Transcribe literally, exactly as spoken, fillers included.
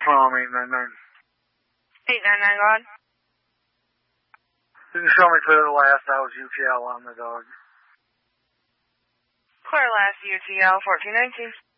Um, eight nine nine. eight nine nine, go ahead. You can show me clear the last house U T L on the dog. Clear last U T L, fourteen nineteen.